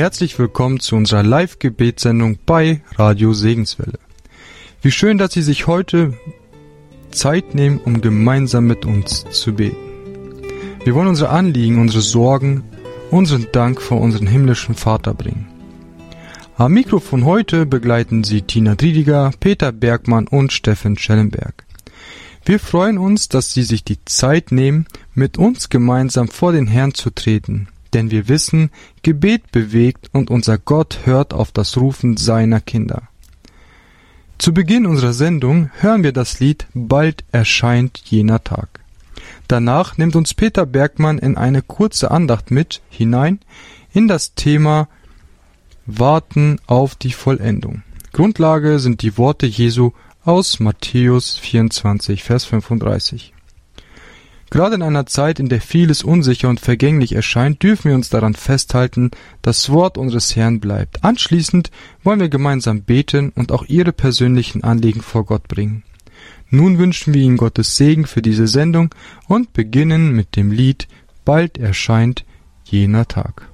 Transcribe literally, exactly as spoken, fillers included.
Herzlich willkommen zu unserer Live-Gebetssendung bei Radio Segenswelle. Wie schön, dass Sie sich heute Zeit nehmen, um gemeinsam mit uns zu beten. Wir wollen unsere Anliegen, unsere Sorgen, unseren Dank vor unseren himmlischen Vater bringen. Am Mikrofon heute begleiten Sie Tina Driediger, Peter Bergmann und Steffen Schellenberg. Wir freuen uns, dass Sie sich die Zeit nehmen, mit uns gemeinsam vor den Herrn zu treten. Denn wir wissen, Gebet bewegt und unser Gott hört auf das Rufen seiner Kinder. Zu Beginn unserer Sendung hören wir das Lied Bald erscheint jener Tag. Danach nimmt uns Peter Bergmann in eine kurze Andacht mit hinein in das Thema Warten auf die Vollendung. Grundlage sind die Worte Jesu aus Matthäus vierundzwanzig, Vers fünfunddreißig. Gerade in einer Zeit, in der vieles unsicher und vergänglich erscheint, dürfen wir uns daran festhalten, das Wort unseres Herrn bleibt. Anschließend wollen wir gemeinsam beten und auch Ihre persönlichen Anliegen vor Gott bringen. Nun wünschen wir Ihnen Gottes Segen für diese Sendung und beginnen mit dem Lied Bald erscheint jener Tag.